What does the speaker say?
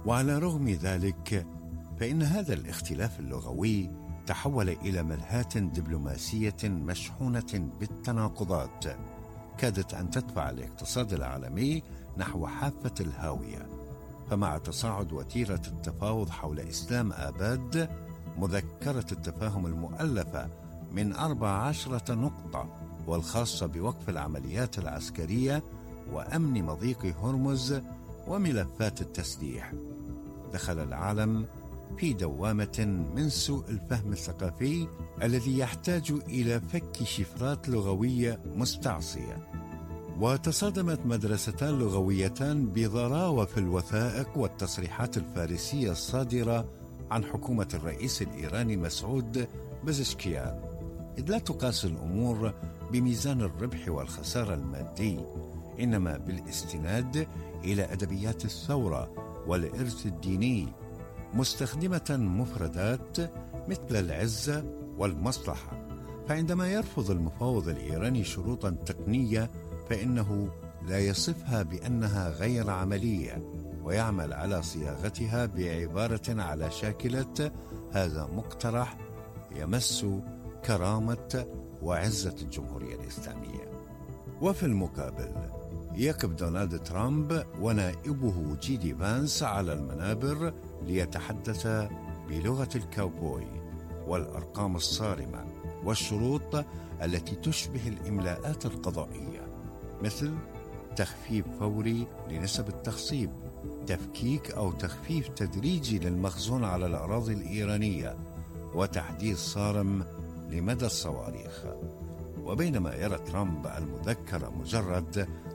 وعلى رغم ذلك فإن هذا الاختلاف اللغوي تحول إلى ملهاة دبلوماسية مشحونة بالتناقضات كادت أن تدفع الاقتصاد العالمي نحو حافة الهاوية. فمع تصاعد وتيرة التفاوض حول إسلام آباد، مذكرة التفاهم المؤلفة من 14 نقطة والخاصة بوقف العمليات العسكرية وأمن مضيق هرمز وملفات التسليح، دخل العالم في دوامة من سوء الفهم الثقافي الذي يحتاج إلى فك شفرات لغوية مستعصية. وتصادمت مدرستان لغويتان بضراوة في الوثائق والتصريحات الفارسية الصادرة عن حكومة الرئيس الإيراني مسعود بزشكيان، إذ لا تقاس الأمور بميزان الربح والخسارة المادي، إنما بالاستناد إلى أدبيات الثورة والإرث الديني، مستخدمة مفردات مثل العزة والمصلحة. فعندما يرفض المفاوض الإيراني شروطا تقنية فإنه لا يصفها بأنها غير عملية، ويعمل على صياغتها بعبارة على شاكلة هذا مقترح يمس كرامة وعزة الجمهورية الإسلامية. وفي المقابل يقف دونالد ترامب ونائبه جيدي فانس على المنابر ليتحدث بلغة الكاوبوي والأرقام الصارمة والشروط التي تشبه الإملاءات القضائية، مثل تخفيف فوري لنسب التخصيب، تفكيك أو تخفيف تدريجي للمخزون على الأراضي الإيرانية، وتحديث صارم لمدى الصواريخ. وبينما يرى ترامب المذكرة مجرد